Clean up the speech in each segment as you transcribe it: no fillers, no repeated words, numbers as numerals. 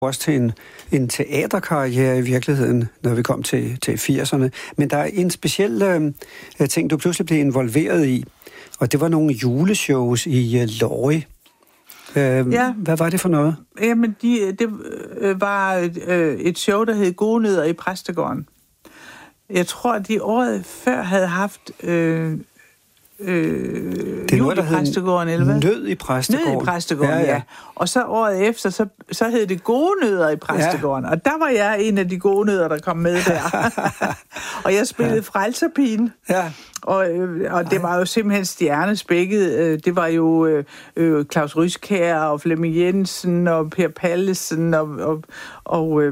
også til en teaterkarriere i virkeligheden, når vi kom til 80'erne. Men der er en speciel ting, du pludselig blev involveret i, og det var nogle juleshows i Lorry. Ja. Hvad var det for noget? Jamen, det var et show, der hed Gode Nødder i Præstegården. Jeg tror, at de året før havde haft Jul i Præstegården, eller hvad? Nød i Præstegården. Nød i Præstegården, ja. Og så året efter, så hed det Gode Nødder i Præstegården. Ja. Og der var jeg en af de gode nødder, der kom med der. Og jeg spillede frelserpigen. Ja. Og det var jo simpelthen stjernespækket. Det var jo Claus Ryskjær og Flemming Jensen og Per Pallesen og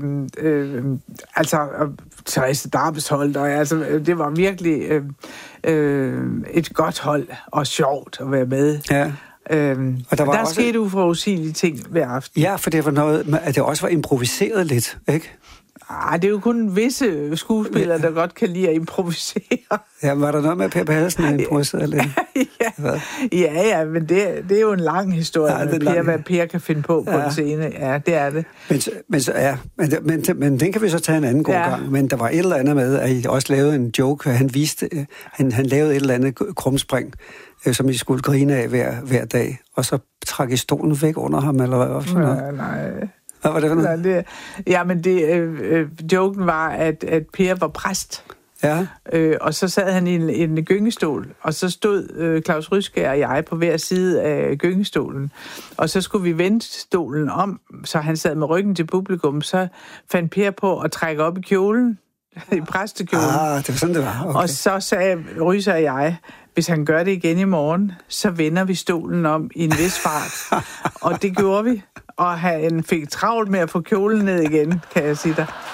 Therese Darbesholt. Altså, det var virkelig et godt hold og sjovt at være med. Ja. Og der også skete uforudsigelige ting hver aften. Ja, for det var noget, at det også var improviseret lidt, ikke? Det er jo kun visse skuespillere, der godt kan lide at improvisere. Ja, var der noget med Per Pallesen, der improviserede lidt? Ja, men det er jo en lang historie, hvad Per kan finde på en scene. Ja, det er det. Men den kan vi så tage en anden god gang. Men der var et eller andet med, at I også lavede en joke. Han lavede et eller andet krumspring, som I skulle grine af hver dag. Og så trak I stolen væk under ham, eller hvad? Nej. Hvad var det for noget? Joken var, at Per var præst. Ja. Og så sad han i en gyngestol, og så stod Claus Ryskjær og jeg på hver side af gyngestolen. Og så skulle vi vende stolen om, så han sad med ryggen til publikum. Så fandt Per på at trække op i kjolen, i præstekjolen. Det var sådan, det var. Okay. Og så sagde Ryser og jeg, hvis han gør det igen i morgen, så vender vi stolen om i en vis fart. Og det gjorde vi. Og han fik travlt med at få kjolen ned igen, kan jeg sige dig.